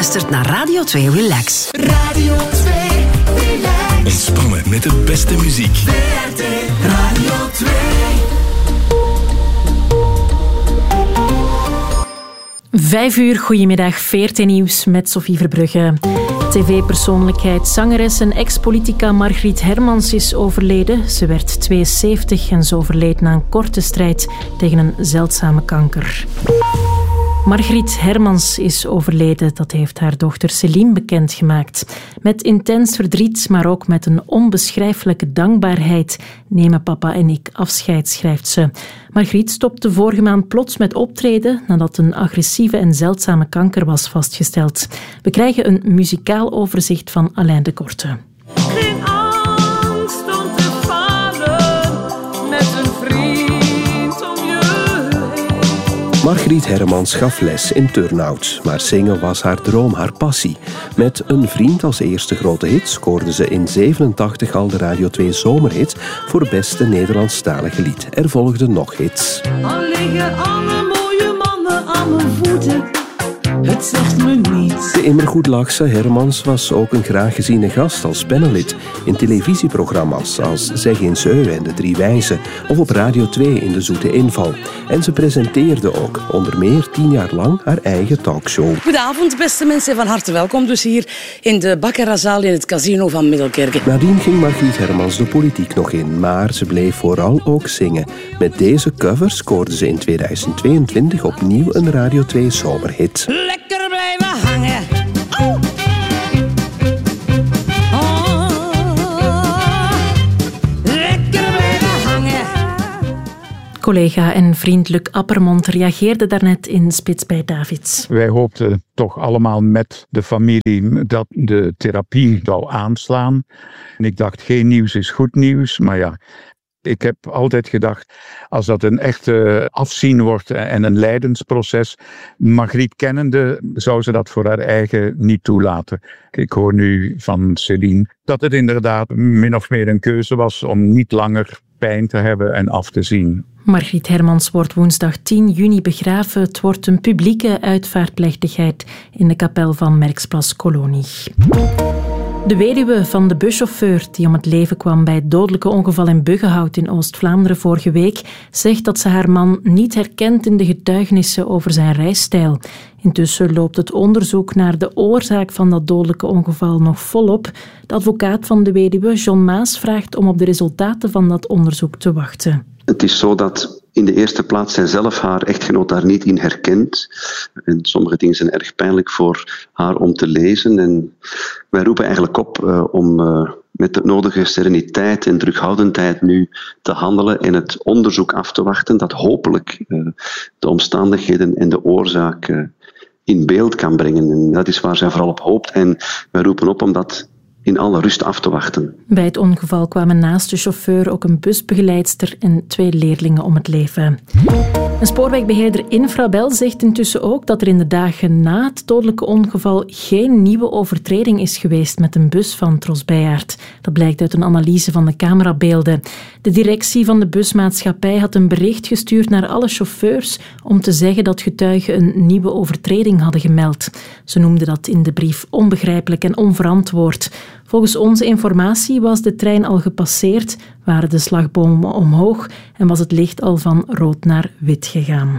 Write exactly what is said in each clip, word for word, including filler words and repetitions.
luistert naar Radio twee Relax. Radio twee Relax. Ontspannen met de beste muziek. V R T Radio twee. Vijf uur, goedemiddag, V R T Nieuws met Sophie Verbrugge. T V-persoonlijkheid, zangeres en ex-politica Margriet Hermans is overleden. Ze werd tweeënzeventig en ze overleed na een korte strijd tegen een zeldzame kanker. Margriet Hermans is overleden, dat heeft haar dochter Céline bekendgemaakt. Met intens verdriet, maar ook met een onbeschrijfelijke dankbaarheid nemen papa en ik afscheid, schrijft ze. Margriet stopte vorige maand plots met optreden nadat een agressieve en zeldzame kanker was vastgesteld. We krijgen een muzikaal overzicht van Alain de Korte. Geen angst om te falen met een vriend om je heen. Margriet Hermans gaf les in turnout, maar zingen was haar droom, haar passie. Met Een vriend als eerste grote hit scoorde ze in zevenentachtig al de Radio twee Zomerhit voor beste Nederlandstalige lied. Er volgden nog hits. Al liggen alle mooie mannen aan mijn voeten, het zegt me niets. De immer goed lachse Hermans was ook een graag geziene gast als panelid in televisieprogramma's als Zeg eens Eu en De Drie Wijzen of op Radio twee in De Zoete Inval. En ze presenteerde ook onder meer tien jaar lang haar eigen talkshow. Goedenavond, beste mensen. Van harte welkom dus hier in de Baccaratzaal in het casino van Middelkerke. Nadien ging Margriet Hermans de politiek nog in, maar ze bleef vooral ook zingen. Met deze cover scoorde ze in tweeduizend tweeëntwintig opnieuw een Radio twee Zomerhit. Lekker blijven hangen. Oh. Collega en vriend Luc Appermond reageerde daarnet in Spits bij Davids. Wij hoopten toch allemaal met de familie dat de therapie zou aanslaan. En ik dacht, geen nieuws is goed nieuws, maar ja... Ik heb altijd gedacht, als dat een echte afzien wordt en een lijdensproces, Margriet kennende, zou ze dat voor haar eigen niet toelaten. Ik hoor nu van Céline dat het inderdaad min of meer een keuze was om niet langer pijn te hebben en af te zien. Margriet Hermans wordt woensdag tien juni begraven. Het wordt een publieke uitvaartplechtigheid in de kapel van Merksplas Kolonie. De weduwe van de buschauffeur die om het leven kwam bij het dodelijke ongeval in Buggenhout in Oost-Vlaanderen vorige week, zegt dat ze haar man niet herkent in de getuigenissen over zijn rijstijl. Intussen loopt het onderzoek naar de oorzaak van dat dodelijke ongeval nog volop. De advocaat van de weduwe, John Maas, vraagt om op de resultaten van dat onderzoek te wachten. Het is zo dat in de eerste plaats zij zelf haar echtgenoot daar niet in herkent. En sommige dingen zijn erg pijnlijk voor haar om te lezen. En wij roepen eigenlijk op uh, om uh, met de nodige sereniteit en terughoudendheid nu te handelen en het onderzoek af te wachten dat hopelijk uh, de omstandigheden en de oorzaak uh, in beeld kan brengen. En dat is waar zij vooral op hoopt. En wij roepen op om dat in alle rust af te wachten. Bij het ongeval kwamen naast de chauffeur ook een busbegeleidster en twee leerlingen om het leven. Een spoorwegbeheerder Infrabel zegt intussen ook dat er in de dagen na het dodelijke ongeval geen nieuwe overtreding is geweest met een bus van Tros Bijaert. Dat blijkt uit een analyse van de camerabeelden. De directie van de busmaatschappij had een bericht gestuurd naar alle chauffeurs om te zeggen dat getuigen een nieuwe overtreding hadden gemeld. Ze noemden dat in de brief onbegrijpelijk en onverantwoord. Volgens onze informatie was de trein al gepasseerd, waren de slagbomen omhoog en was het licht al van rood naar wit gegaan.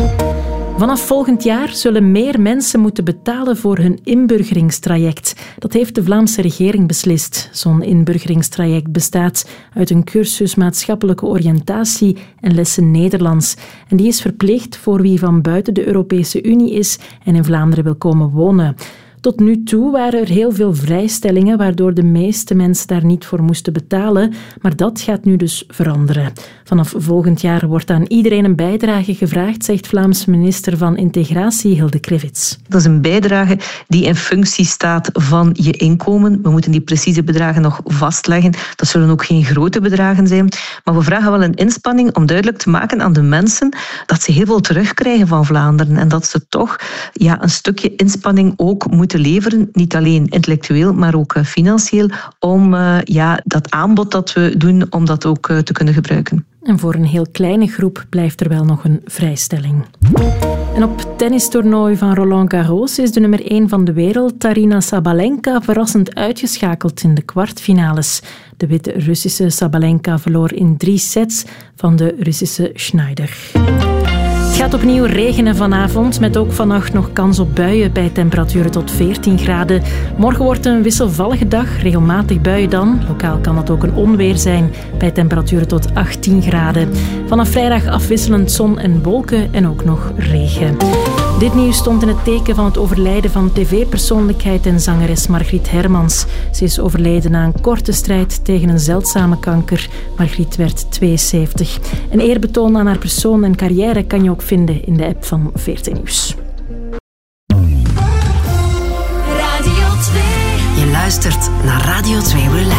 Vanaf volgend jaar zullen meer mensen moeten betalen voor hun inburgeringstraject. Dat heeft de Vlaamse regering beslist. Zo'n inburgeringstraject bestaat uit een cursus maatschappelijke oriëntatie en lessen Nederlands. En die is verplicht voor wie van buiten de Europese Unie is en in Vlaanderen wil komen wonen. Tot nu toe waren er heel veel vrijstellingen, waardoor de meeste mensen daar niet voor moesten betalen. Maar dat gaat nu dus veranderen. Vanaf volgend jaar wordt aan iedereen een bijdrage gevraagd, zegt Vlaams minister van Integratie Hilde Krevits. Dat is een bijdrage die in functie staat van je inkomen. We moeten die precieze bedragen nog vastleggen. Dat zullen ook geen grote bedragen zijn. Maar we vragen wel een inspanning om duidelijk te maken aan de mensen dat ze heel veel terugkrijgen van Vlaanderen. En dat ze toch ja, een stukje inspanning ook moeten te leveren, niet alleen intellectueel, maar ook uh, financieel, om uh, ja, dat aanbod dat we doen, om dat ook uh, te kunnen gebruiken. En voor een heel kleine groep blijft er wel nog een vrijstelling. En op het tennistoernooi van Roland Garros is de nummer één van de wereld, Aryna Sabalenka, verrassend uitgeschakeld in de kwartfinales. De Wit-Russische Sabalenka verloor in drie sets van de Russische Schneider. Het gaat opnieuw regenen vanavond, met ook vannacht nog kans op buien bij temperaturen tot veertien graden. Morgen wordt een wisselvallige dag, regelmatig buien dan. Lokaal kan het ook een onweer zijn, bij temperaturen tot achttien graden. Vanaf vrijdag afwisselend zon en wolken en ook nog regen. Dit nieuws stond in het teken van het overlijden van tv-persoonlijkheid en zangeres Margriet Hermans. Ze is overleden na een korte strijd tegen een zeldzame kanker. Margriet werd tweeënzeventig. Een eerbetoon aan haar persoon en carrière kan je ook vinden in de app van V R T Nieuws. Radio twee. Je luistert naar Radio twee Relax.